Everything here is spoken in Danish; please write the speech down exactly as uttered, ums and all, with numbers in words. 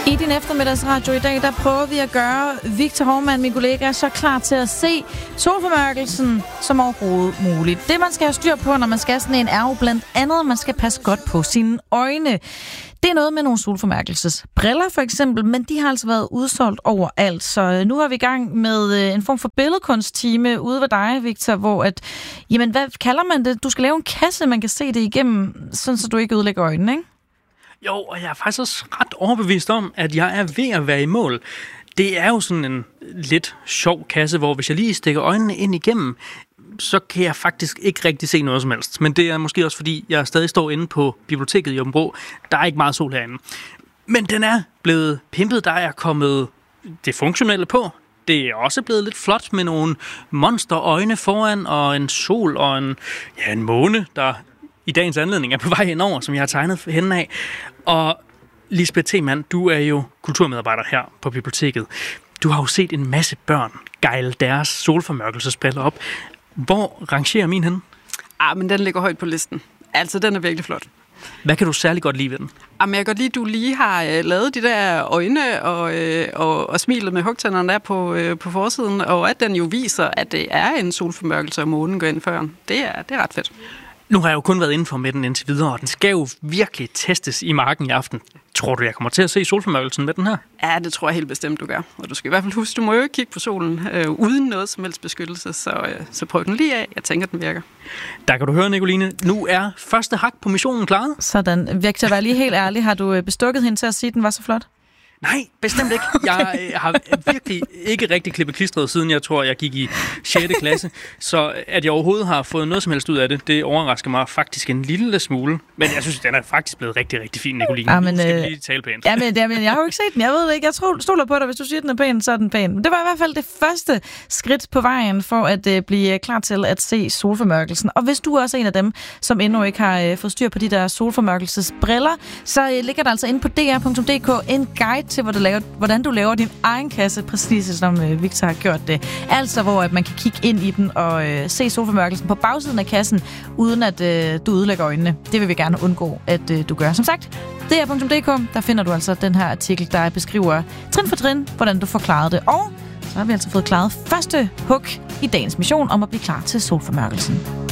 I din eftermiddagsradio i dag, der prøver vi at gøre Victor Hovmand, min kollega, så klar til at se solformørkelsen som overhovedet muligt. Det, man skal have styr på, når man skal sådan en, er jo blandt andet, at man skal passe godt på sine øjne. Det er noget med nogle solformørkelsesbriller for eksempel, men de har altså været udsolgt overalt. Så nu har vi i gang med en form for billedkunsttime ude ved dig, Victor, hvor at, jamen hvad kalder man det? Du skal lave en kasse, man kan se det igennem, sådan så du ikke ødelægger øjnene, ikke? Jo, og jeg er faktisk også ret overbevist om, at jeg er ved at være i mål. Det er jo sådan en lidt sjov kasse, hvor hvis jeg lige stikker øjnene ind igennem, så kan jeg faktisk ikke rigtig se noget som helst. Men det er måske også, fordi jeg stadig står inde på biblioteket i Aabenraa. Der er ikke meget sol herinde. Men den er blevet pimpet, der er kommet det funktionelle på. Det er også blevet lidt flot med nogle monsterøjne foran, og en sol og en, ja, en måne, der i dagens anledning er på vej indover, som jeg har tegnet henne af. Og Lisbeth Themann, du er jo kulturmedarbejder her på biblioteket. Du har jo set en masse børn gejle deres solformørkelsesbriller op. Hvor rangerer min henne? Ah, men den ligger højt på listen. Altså, den er virkelig flot. Hvad kan du særlig godt lide ved den? Jamen, jeg kan godt lide, at du lige har øh, lavet de der øjne og, øh, og, og smilet med hugtænderne der på, øh, på forsiden, og at den jo viser, at det er en solformørkelse, og månen går ind før. Det er, det er ret fedt. Nu har jeg jo kun været indenfor med den indtil videre, og den skal jo virkelig testes i marken i aften. Tror du, jeg kommer til at se solformørkelsen med den her? Ja, det tror jeg helt bestemt, du gør. Og du skal i hvert fald huske, du må jo ikke kigge på solen øh, uden noget som helst beskyttelse, så, øh, så prøv den lige af. Jeg tænker, den virker. Der kan du høre, Nicoline. Nu er første hak på missionen klaret. Sådan. Victor, vær lige helt ærlig. Har du bestukket hende til at sige, at den var så flot? Nej, bestemt ikke. Jeg øh, har virkelig ikke rigtig klippet klistret, siden jeg tror, jeg gik i sjette klasse. Så at jeg overhovedet har fået noget som helst ud af det, det overrasker mig faktisk en lille smule. Men jeg synes, den er faktisk blevet rigtig, rigtig fin, Nicoline. Ja, men, du skal øh, lige tale pænt. Ja, men, ja, men jeg har jo ikke set den. Jeg ved det ikke. Jeg tror, stoler på dig. Hvis du siger, den er pæn, så er den pæn. Det var i hvert fald det første skridt på vejen for at øh, blive klar til at se solformørkelsen. Og hvis du også er en af dem, som endnu ikke har øh, fået styr på de der solformørkelsesbriller, så øh, ligger der altså inde på d r punktum d k en guide til, hvor du laver, hvordan du laver din egen kasse, præcis som øh, Victor har gjort det. Altså, hvor at man kan kigge ind i den og øh, se solformørkelsen på bagsiden af kassen, uden at øh, du ødelægger øjnene. Det vil vi gerne undgå, at øh, du gør. Som sagt, d r punktum d k, der finder du altså den her artikel, der beskriver trin for trin, hvordan du får klaret det. Og så har vi altså fået klaret første hug i dagens mission om at blive klar til solformørkelsen.